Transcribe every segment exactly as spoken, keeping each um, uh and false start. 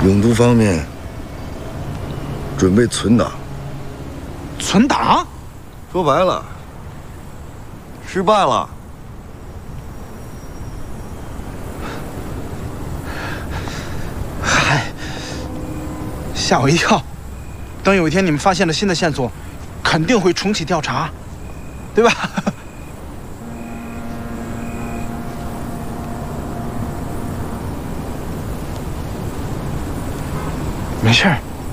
永都方面准备存档。 存档？ 说白了，失败了。 嗨，吓我一跳。等有一天你们发现了新的线索，肯定会重启调查，对吧？没事儿。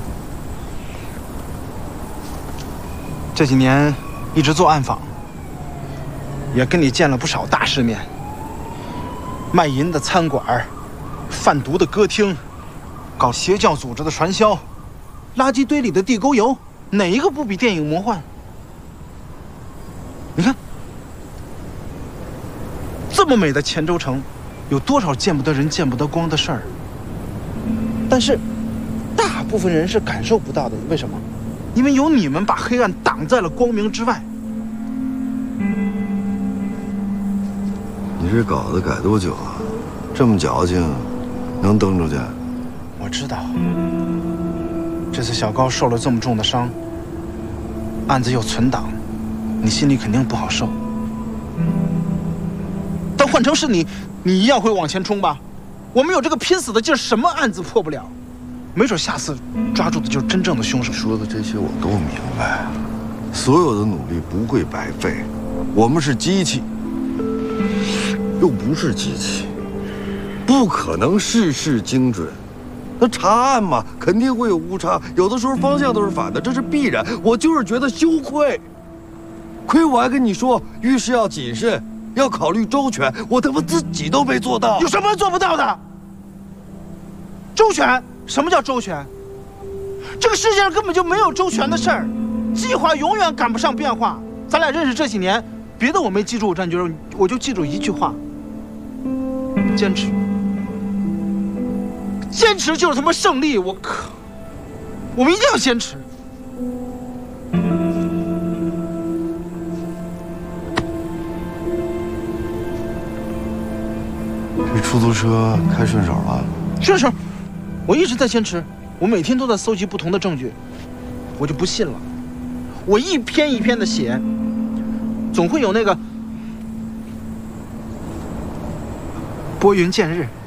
这几年一直做暗访，也跟你见了不少大世面。卖淫的餐馆，贩毒的歌厅，搞邪教组织的传销，垃圾堆里的地沟油，哪一个不比电影魔幻？你看，这么美的黔州城，有多少见不得人、见不得光的事儿？但是，大部分人是感受不到的。为什么？因为有你们把黑暗挡在了光明之外。 你这稿子改多久了？这么矫情，能登出去？ 我知道，这次小高受了这么重的伤，案子又存档，你心里肯定不好受。但换成是你，你一样会往前冲吧？我们有这个拼死的劲儿，什么案子破不了？没准下次抓住的就是真正的凶手。 说的这些我都明白，所有的努力不会白费。我们是机器，又不是机器，不可能事事精准。那查案嘛，肯定会有误差，有的时候方向都是反的，这是必然。我就是觉得羞愧，亏我还跟你说遇事要谨慎，要考虑周全，我他妈自己都没做到。 有什么做不到的？周全？什么叫周全？这个世界上根本就没有周全的事儿，计划永远赶不上变化。咱俩认识这几年，别的我没记住，战局，我就记住一句话：坚持。坚持就是他妈胜利！我靠，我们一定要坚持。 这出租车开顺手了？ 顺手。我一直在坚持，我每天都在搜集不同的证据，我就不信了。我一篇一篇的写，总会有那个拨云见日。